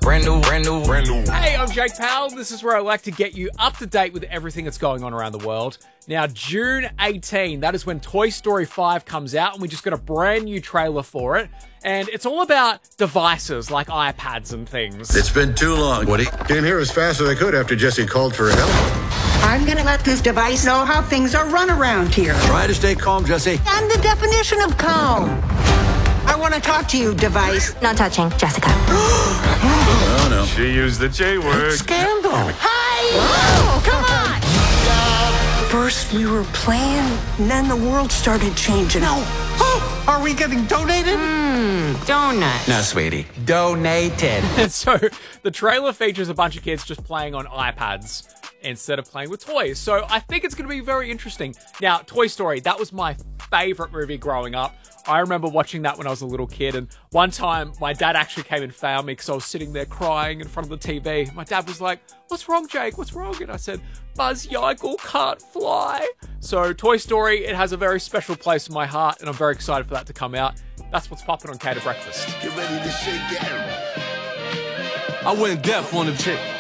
Hey, I'm Jake Powell. This is where I like to get you up to date with everything that's going on around the world. Now, June 18, that is when Toy Story 5 comes out, and we just got a brand new trailer for it. And it's all about devices like iPads and things. It's been too long, Woody. Came here as fast as I could after Jesse called for help. I'm gonna let this device know how things are run around here. Try to stay calm, Jesse. I'm the definition of calm. I want to talk to you, device. Not touching, Jessica. Oh, no. She used the J word. Scandal. Hi! Oh, come on! First we were playing, and then the world started changing. No. Oh, are we getting donated? Donut. No, sweetie. Donated. And so the trailer features a bunch of kids just playing on iPads instead of playing with toys. So I think it's going to be very interesting. Now, Toy Story, that was my favorite movie growing up. I remember watching that when I was a little kid, and one time my dad actually came and found me because I was sitting there crying in front of the TV. My dad was like, "What's wrong, Jake? What's wrong?" And I said, "Buzz Yaigel can't fly." So Toy Story, it has a very special place in my heart, and I'm very excited for that to come out. That's what's popping on Cater Breakfast. Get ready to shake it. I went deaf on the chick.